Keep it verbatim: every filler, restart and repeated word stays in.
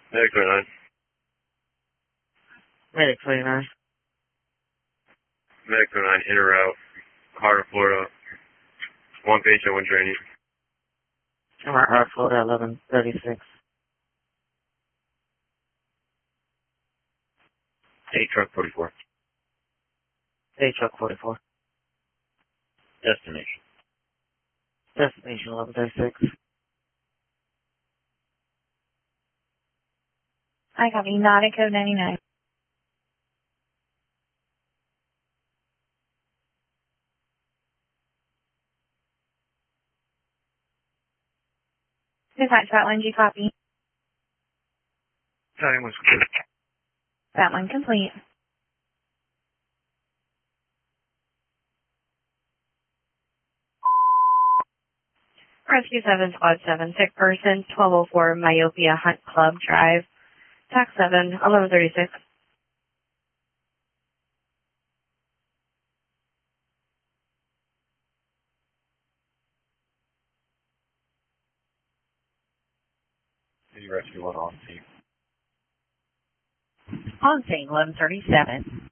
Medic twenty-nine. Medic twenty-nine. Medic twenty-nine, in or out. Heart of Florida. One patient, one training. I'm at Heart of Florida, eleven thirty-six. Eight truck forty-four. Day truck forty-four. Destination. Destination eleven thirty-six. I copy. Nautic code ninety-nine. Dispatch, that one, G copy. Time was good. That one complete. Rescue seven, Squad seven, sick person, twelve oh four Myopia Hunt Club Drive. Tax seven, eleven thirty-six. City Rescue one on scene. On scene, eleven thirty-seven.